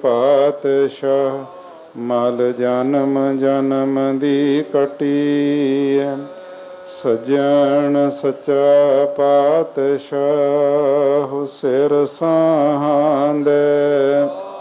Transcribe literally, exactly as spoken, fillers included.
ਪਾਤਸ਼ਾਹ ਮਲ ਜਨਮ ਜਨਮ ਦੀ ਕਟੀਐ। ਸੱਜਣ ਸੱਚਾ ਪਾਤਸ਼ਾਹ ਸਿਰ ਸਾਂਦੇ